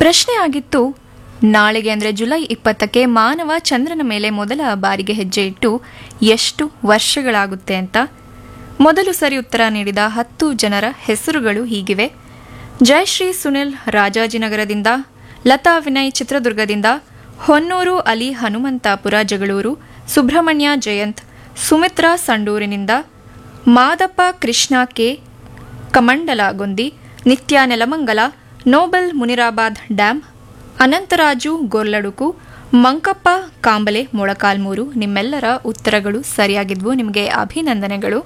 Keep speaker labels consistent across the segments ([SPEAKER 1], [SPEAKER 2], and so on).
[SPEAKER 1] ಪ್ರಶ್ನೆ ಆಗಿತ್ತು, ನಾಳೆಗೆ ಅಂದರೆ ಜುಲೈ 20ಕ್ಕೆ ಮಾನವ ಚಂದ್ರನ ಮೇಲೆ ಮೊದಲ ಬಾರಿಗೆ ಹೆಜ್ಜೆ ಇಟ್ಟು ಎಷ್ಟು ವರ್ಷಗಳಾಗುತ್ತೆ ಅಂತ. ಮೊದಲು ಸರಿ ಉತ್ತರ ನೀಡಿದ 10 ಜನರ ಹೆಸರುಗಳು ಹೀಗಿವೆ: ಜಯಶ್ರೀ ಸುನಿಲ್ ರಾಜಾಜಿನಗರದಿಂದ, ಲತಾ ವಿನಯ್ ಚಿತ್ರದುರ್ಗದಿಂದ, ಹೊನ್ನೂರು ಅಲಿ ಹನುಮಂತಾಪುರ ಜಗಳೂರು, ಸುಬ್ರಹ್ಮಣ್ಯ ಜಯಂತ್ ಸುಮಿತ್ರಾ ಸಂಡೂರಿನಿಂದ, ಮಾದಪ್ಪ ಕೃಷ್ಣ ಕೆ ಕಮಂಡಲಗೊಂದಿ, ನಿತ್ಯ ನೆಲಮಂಗಲ, ನೋಬಲ್ ಮುನಿರಾಬಾದ್ ಡ್ಯಾಮ್, ಅನಂತರಾಜು ಗೊರ್ಲಡುಕು, ಮಂಕಪ್ಪ ಕಾಂಬಲೆ ಮೊಳಕಾಲ್ಮೂರು. ನಿಮ್ಮೆಲ್ಲರ ಉತ್ತರಗಳು ಸರಿಯಾಗಿದ್ವು, ನಿಮಗೆ ಅಭಿನಂದನೆಗಳು.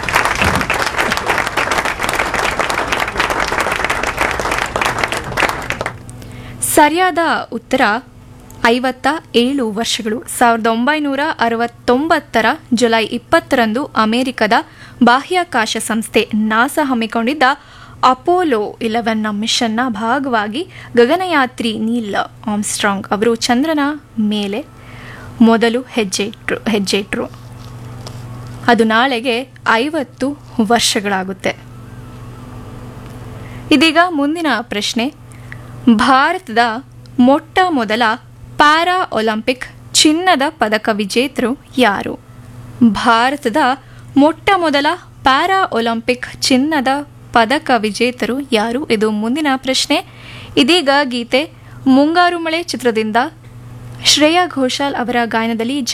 [SPEAKER 1] ಸರಿಯಾದ ಉತ್ತರ 57 ವರ್ಷಗಳು. 1969 ಜುಲೈ 20ರಂದು ಅಮೆರಿಕದ ಬಾಹ್ಯಾಕಾಶ ಸಂಸ್ಥೆ ನಾಸಾ ಹಮ್ಮಿಕೊಂಡಿದ್ದ ಅಪೋಲೋ 11ನ ಮಿಷನ್ನ ಭಾಗವಾಗಿ ಗಗನಯಾತ್ರಿ ನೀಲ್ ಆರ್ಮ್ಸ್ಟ್ರಾಂಗ್ ಅವರು ಚಂದ್ರನ ಮೇಲೆ ಮೊದಲು ಹೆಜ್ಜೆ ಇಟ್ಟರು. ಅದು ನಾಳೆಗೆ 50 ವರ್ಷಗಳಾಗುತ್ತೆ. ಇದೀಗ ಮುಂದಿನ ಪ್ರಶ್ನೆ. ಭಾರತದ ಮೊಟ್ಟ ಮೊದಲ ಪ್ಯಾರಾ ಒಲಿಂಪಿಕ್ ಚಿನ್ನದ ಪದಕ ವಿಜೇತರು ಯಾರು? ಭಾರತದ ಮೊಟ್ಟ ಮೊದಲ ಪ್ಯಾರಾ ಒಲಿಂಪಿಕ್ ಚಿನ್ನದ ಪದಕ ವಿಜೇತರು ಯಾರು? ಇದು ಮುಂದಿನ ಪ್ರಶ್ನೆ. ಇದೀಗ ಗೀತೆ ಮುಂಗಾರು ಮಳೆ ಚಿತ್ರದಿಂದ ಶ್ರೇಯಾ ಘೋಷಾಲ್ ಅವರ ಗಾಯನದಲ್ಲಿ